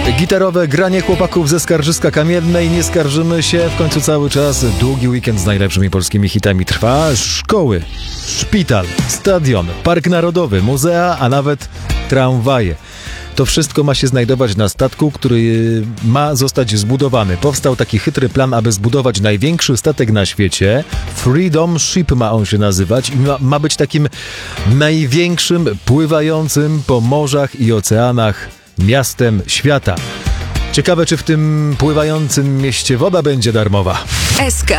Gitarowe granie chłopaków ze Skarżyska Kamiennej. Nie skarżymy się, w końcu cały czas długi weekend z najlepszymi polskimi hitami trwa. Szkoły, szpital, stadion, park narodowy, muzea, a nawet tramwaje. To wszystko ma się znajdować na statku, który ma zostać zbudowany. Powstał taki chytry plan, aby zbudować największy statek na świecie. Freedom Ship ma on się nazywać i ma być takim największym pływającym po morzach i oceanach miastem świata. Ciekawe, czy w tym pływającym mieście woda będzie darmowa. SK